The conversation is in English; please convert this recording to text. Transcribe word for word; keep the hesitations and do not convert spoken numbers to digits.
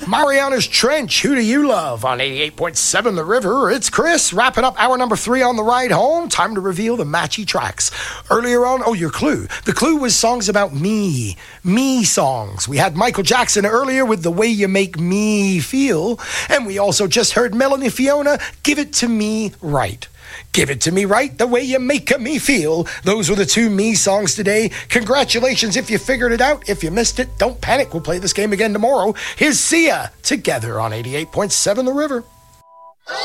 Mariana's Trench, Who Do You Love? On eighty-eight point seven The River. It's Chris, wrapping up hour number three on the ride home. Time to reveal the matchy tracks. Earlier on, oh, your clue. The clue was songs about me. Me songs. We had Michael Jackson earlier with The Way You Make Me Feel. And we also just heard Melanie Fiona, Give It To Me Right. Give It To Me Right, The Way You Make Me Feel. Those were the two Me songs today. Congratulations if you figured it out. If you missed it, don't panic. We'll play this game again tomorrow. Here's Sia, Together on eighty-eight point seven The River.